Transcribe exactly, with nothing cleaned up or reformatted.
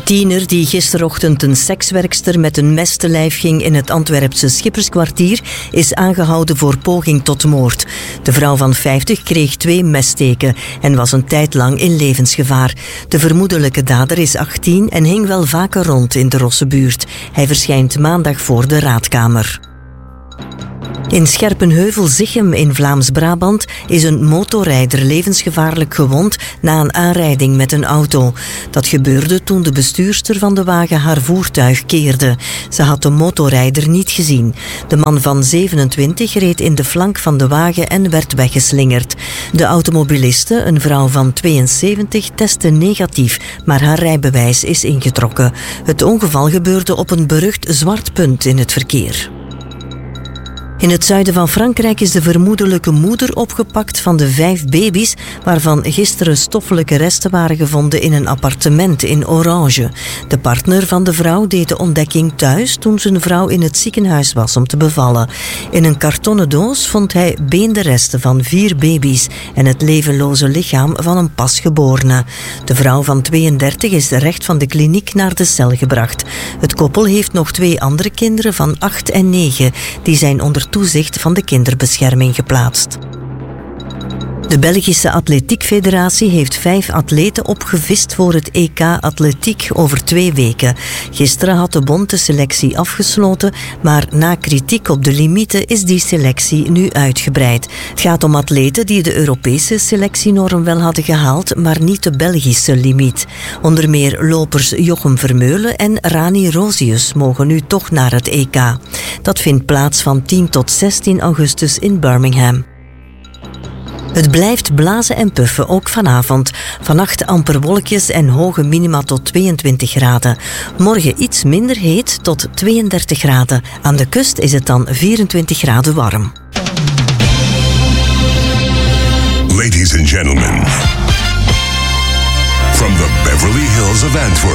tiener die gisterochtend een sekswerkster met een mes te lijf ging in het Antwerpse Schipperskwartier is aangehouden voor poging tot moord. De vrouw van vijftig kreeg twee messteken en was een tijd lang in levensgevaar. De vermoedelijke dader is achttien en hing wel vaker rond in de Rossebuurt. Hij verschijnt maandag voor de raadkamer. In Scherpenheuvel-Zichem in Vlaams-Brabant is een motorrijder levensgevaarlijk gewond na een aanrijding met een auto. Dat gebeurde toen de bestuurster van de wagen haar voertuig keerde. Ze had de motorrijder niet gezien. De man van zevenentwintig reed in de flank van de wagen en werd weggeslingerd. De automobiliste, een vrouw van tweeënzeventig, testte negatief, maar haar rijbewijs is ingetrokken. Het ongeval gebeurde op een berucht zwart punt in het verkeer. In het zuiden van Frankrijk is de vermoedelijke moeder opgepakt van de vijf baby's waarvan gisteren stoffelijke resten waren gevonden in een appartement in Orange. De partner van de vrouw deed de ontdekking thuis toen zijn vrouw in het ziekenhuis was om te bevallen. In een kartonnen doos vond hij beenderesten van vier baby's en het levenloze lichaam van een pasgeborene. De vrouw van tweeëndertig is recht van de kliniek naar de cel gebracht. Het koppel heeft nog twee andere kinderen van acht en negen. Die zijn onder toezicht van de kinderbescherming geplaatst. De Belgische Atletiekfederatie heeft vijf atleten opgevist voor het E K Atletiek over twee weken. Gisteren had de bond de selectie afgesloten, maar na kritiek op de limieten is die selectie nu uitgebreid. Het gaat om atleten die de Europese selectienorm wel hadden gehaald, maar niet de Belgische limiet. Onder meer lopers Jochem Vermeulen en Rani Rosius mogen nu toch naar het E K. Dat vindt plaats van tien tot zestien augustus in Birmingham. Het blijft blazen en puffen, ook vanavond. Vannacht amper wolkjes en hoge minima tot tweeëntwintig graden. Morgen iets minder heet tot tweeëndertig graden. Aan de kust is het dan vierentwintig graden warm. Ladies and gentlemen, from the Beverly Hills of Antwerp,